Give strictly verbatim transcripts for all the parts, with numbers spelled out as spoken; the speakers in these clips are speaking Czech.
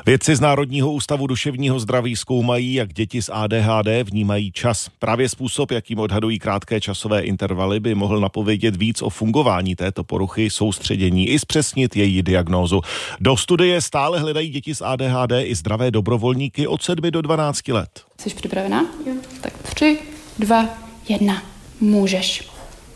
Vědci z Národního ústavu duševního zdraví zkoumají, jak děti s A D H D vnímají čas. Právě způsob, jakým odhadují krátké časové intervaly, by mohl napovědět víc o fungování této poruchy soustředění i zpřesnit její diagnózu. Do studie stále hledají děti s A D H D i zdravé dobrovolníky od sedmi do dvanácti let. Jsi připravená? Jo. Tak tři, dva, jedna. Můžeš.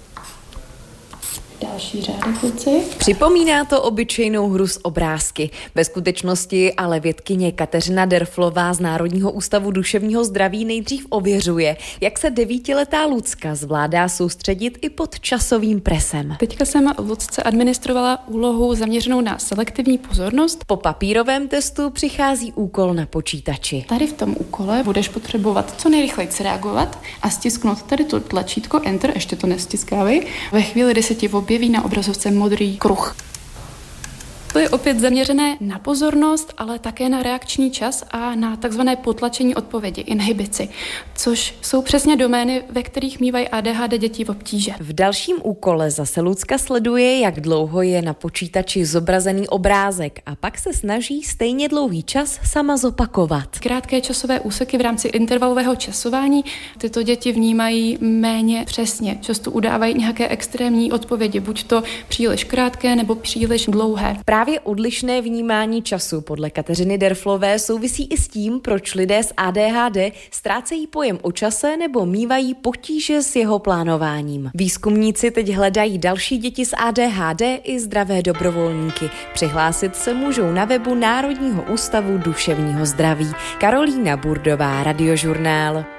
Další řádek, kluci. Připomíná to obyčejnou hru s obrázky. Ve skutečnosti ale vědkyně Kateřina Derflová z Národního ústavu duševního zdraví nejdřív ověřuje, jak se devítiletá Lucka zvládá soustředit i pod časovým presem. Teďka jsem Lucce administrovala úlohu zaměřenou na selektivní pozornost. Po papírovém testu přichází úkol na počítači. Tady v tom úkole budeš potřebovat co nejrychleji reagovat a stisknout tady to tlačítko Enter, ještě to nestiskávej. Ve chvíli, kdy se ti objeví na obrazovce modrý kruh. To je opět zaměřené na pozornost, ale také na reakční čas a na takzvané potlačení odpovědi, inhibici, což jsou přesně domény, ve kterých mívají A D H D děti v obtíže. V dalším úkole zase Lucka sleduje, jak dlouho je na počítači zobrazený obrázek a pak se snaží stejně dlouhý čas sama zopakovat. Krátké časové úseky v rámci intervalového časování tyto děti vnímají méně přesně. Často udávají nějaké extrémní odpovědi, buď to příliš krátké nebo příliš dlouhé. Právě odlišné vnímání času podle Kateřiny Derflové souvisí i s tím, proč lidé s A D H D ztrácejí pojem o čase nebo mívají potíže s jeho plánováním. Výzkumníci teď hledají další děti s A D H D i zdravé dobrovolníky. Přihlásit se můžou na webu Národního ústavu duševního zdraví. Karolína Burdová, Radiožurnál.